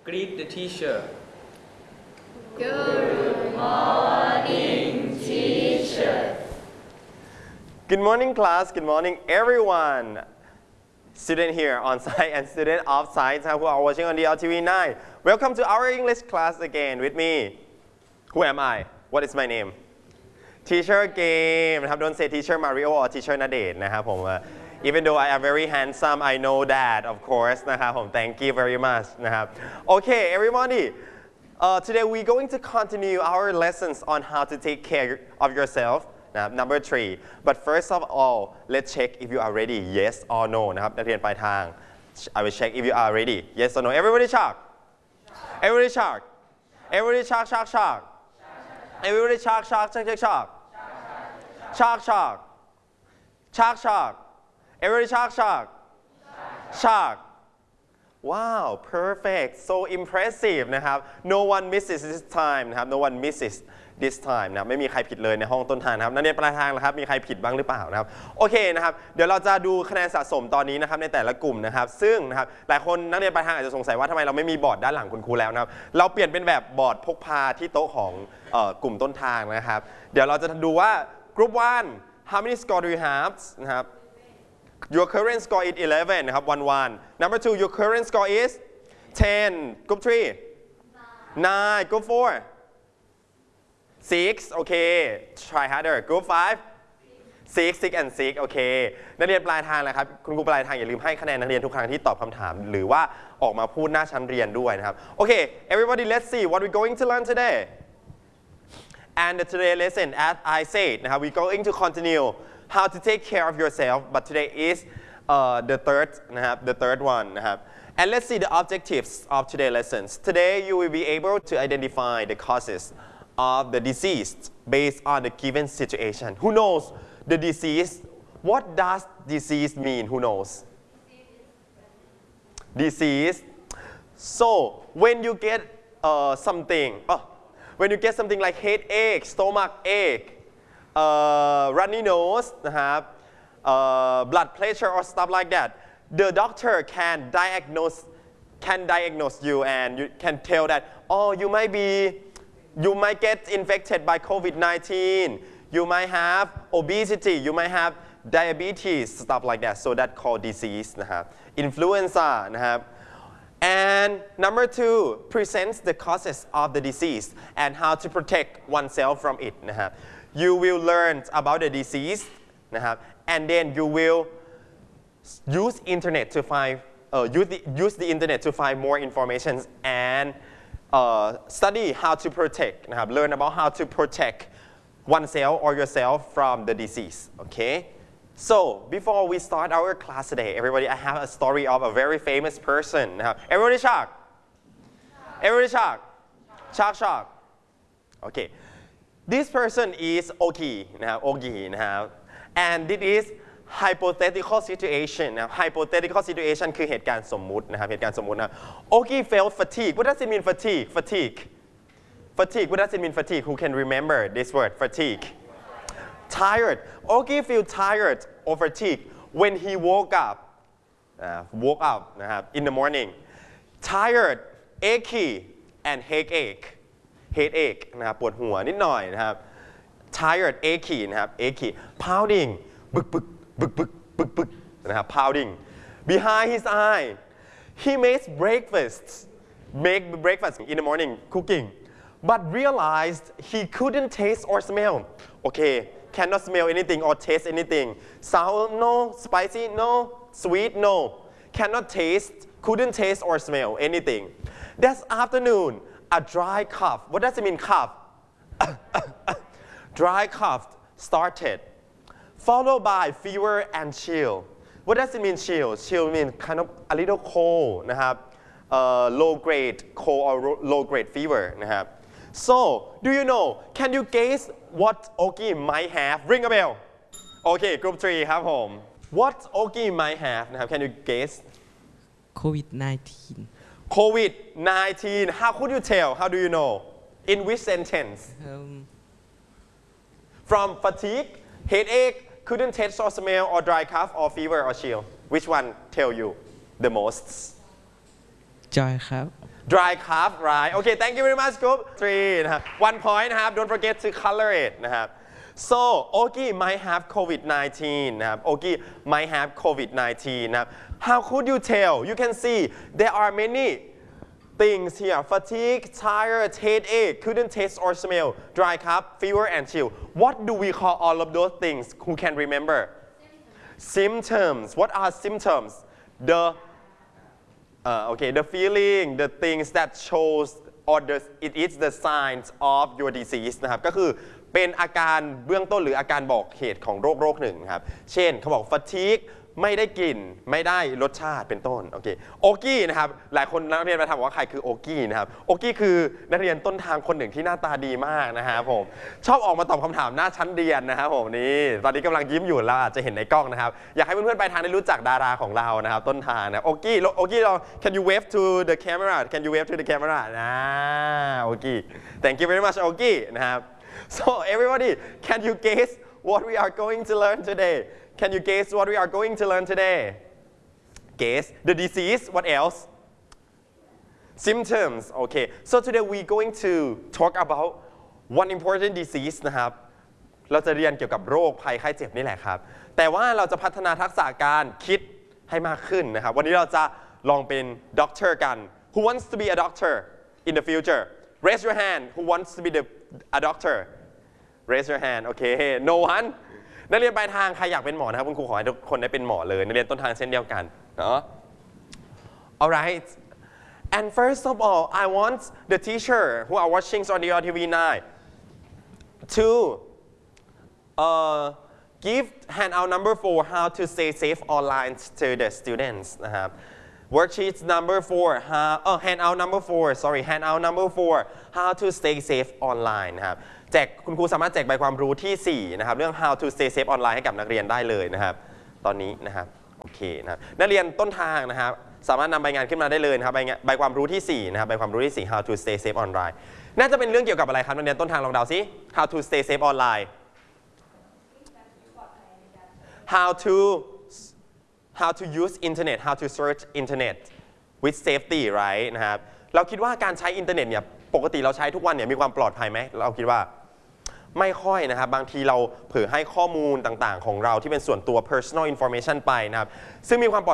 Greet the teacher. Good morning, teacher. Good morning, class. Good morning, everyone. Student here on site and student off site who are watching on DLTV9. Welcome to our English class again with me. Who am I? What is my name? Teacher Game นะครับ Don't say Teacher Mario or Teacher Nadate นะครับผม Even though I am very handsome, I know that, of course นะครับผม Thank you very much นะครับ Okay, everybody. Today we're going to continue our lessons on how to take care of yourself. Number 3. But first of all, let's check if you are ready. Yes or no นะครับ นักเรียนปลายทาง I will check if you are ready. Yes or no. Everybody shark. Everybody shark. Everybody shark, shark, shark. Everybody shark, shark, shark, shark, shark. Shark, shark. Shark, shark. Everybody shark, shark. Shark. Wow, perfect. So impressive นะครับ No one misses this time นะครับ No one misses this time นะไม่มีใครผิดเลยในห้องต้นทางนะครับนักเรียนปลายทางนะครับมีใครผิดบ้างหรือเปล่านะครับโอเคนะครับเดี๋ยวเราจะดูคะแนนสะสมตอนนี้นะครับในแต่ละกลุ่มนะครับซึ่งนะครับหลายคนนักเรียนปลายทางอาจจะสงสัยว่าทำไมเราไม่มีบอร์ดด้านหลังคุณครูแล้วนะครับเราเปลี่ยนเป็นแบบบอร์ดพกพาที่โต๊ะของกลุ่มต้นทางนะครับเดี๋ยวเราจะดูว่า Group 1 how many score do you have นะครับ Your current score is 11 นะครับ 1-1 Number 2 your current score is 10 Group 3 9 Group 4 6 โอเค try harder Group 5 6 and 6 โอเคนักเรียนปลายทางนะครับคุณครูปลายทางอย่าลืมให้คะแนนนักเรียนทุกครั้งที่ตอบคำถามหรือว่าออกมาพูดหน้าชั้นเรียนด้วยนะครับโอเค everybody let's see what we're going to learn today and today lesson as I said นะครับ we're going to continue how to take care of yourself but today is the third นะครับ the third one นะครับ and let's see the objectives of today's lessons today you will be able to identify the causes of the disease based on the given situation. Who knows the disease? What does disease mean? Who knows? Disease. So when you get something like headache, stomach ache, runny nose, blood pressure or stuff like that, the doctor can diagnose you and you can tell that you might get infected by COVID-19. You might have obesity. You might have diabetes, stuff like that. So that's called disease นะครับ Influenza นะครับ And number 2 presents the causes of the disease and how to protect oneself from it นะครับ You will learn about the disease นะครับ and then you will use internet to find use the internet to find more information and study how to protect นะครับ learn about how to protect oneself or yourself from the disease okay so before we start our class today everybody I have a story of a very famous person นะครับ everybody shark everybody shark shark shark okay this person is Ogi นะครับ Ogi นะครับ and this is hypothetical situation นะ hypothetical situation คือเหตุการณ์สมมุตินะครับเหตุการณ์สมมุตินะ Ogi felt fatigue what does it mean fatigue what does it mean fatigue who can remember this word fatigue tired Ogi feel tired or fatigue when he woke up นะครับ in the morning tired achy and headache นะครับปวดหัวนิดหน่อยนะครับ tired achy นะครับ achy pounding บึกนะครับ pounding behind his eye he makes breakfast in the morning cooking but realized he couldn't taste or smell okay cannot smell anything or taste anything sour no spicy no sweet no cannot taste couldn't taste or smell anything that afternoon a dry cough what does it mean cough dry cough started followed by fever and chill what does it mean chill means kind of a little cold นะครับ low grade cold or low grade fever นะครับ so do you know can you guess what Ogi might have ring a bell okay group 3ครับผม what Ogi might have นะครับ can you guess COVID-19 how could you tell how do you know in which sentence from fatigue headache couldn't taste or smell or dry cough or fever or chill which one tell you the most Joy ครับ dry cough right okay thank you very much group 3นะครับ one point นะครับ don't forget to color it นะครับ so Ogi might have COVID-19 นะครับ Ogi might have COVID-19 นะครับ how could you tell you can see there are many things here fatigue tired headache couldn't taste or smell dry cough fever and chill what do we call all of those things who can remember symptoms what are symptoms the okay the feeling the things that shows or it is the signs of your disease นะครับก็คือเป็นอาการเบื้องต้นหรืออาการบอกเหตุของโรคหนึ่งครับเช่นเขาบอก fatigue ไม่ได้กลิ่นไม่ได้รสชาติเป็นต้นโอเคโอกี้นะครับหลายคนนักเรียนมาถามว่าใครคือโอกี้นะครับโอกี้คือนักเรียนต้นทางคนหนึ่งที่หน้าตาดีมากนะครับผมชอบออกมาตอบคำถามหน้าชั้นเรียนนะครับผมนี่ตอนนี้กำลังยิ้มอยู่แล้วอาจจะเห็นในกล้องนะครับอยากให้เพื่อนๆไปทางได้รู้จักดาราของเรานะครับต้นทางนะโอกี้เรา can you wave to the camera can you wave to the camera นะโอกี้ thank you very much โอกี้นะครับ so everybody can you guess what we are going to learn today Can you guess what we are going to learn today? Guess the disease. What else? Symptoms. Okay. So today we're going to talk about one important disease นะครับเราจะเรียนเกี่ยวกับโรคภัยไข้เจ็บนี่แหละครับแต่ว่าเราจะพัฒนาทักษะการคิดให้มากขึ้นนะครับวันนี้เราจะลองเป็น doctor กัน Who wants to be a doctor in the future? Raise your hand. Who wants to be a doctor? Raise your hand. Okay. No one.นักเรียนปลายทางใครอยากเป็นหมอนะครับคุณครูขอให้ทุกคนได้เป็นหมอเลยนักเรียนต้นทางเช่นเดียวกันเนาะ alright and first of all I want the teacher who are watching on the TV9 to give handout number 4 how to stay safe online to the students นะครับ worksheet number 4 handout number 4 sorry handout number 4 how to stay safe online นะครับแจกคุณครูสามารถแจกใบความรู้ที่4นะครับเรื่อง how to stay safe online ให้กับนักเรียนได้เลยนะครับตอนนี้นะครับโอเคนะครับนักเรียนต้นทางนะครับสามารถนำใบงานขึ้นมาได้เลยนะครับใบความรู้ที่4นะครับใบความรู้ที่4 how to stay safe online น่าจะเป็นเรื่องเกี่ยวกับอะไรครับนักเรียนต้นทางลองเดาซิ how to stay safe online how to use internet how to search internet with safety right นะครับเราคิดว่าการใช้อินเทอร์เน็ตเนี่ยปกติเราใช้ทุกวันเนี่ยมีความปลอดภัยไหมเราคิดว่าไม่ค่อยนะครับบางทีเราเผยให้ข้อมูลต่างๆของเราที่เป็นส่วนตัว personal information ไปนะครับซึ่งมีความปลอด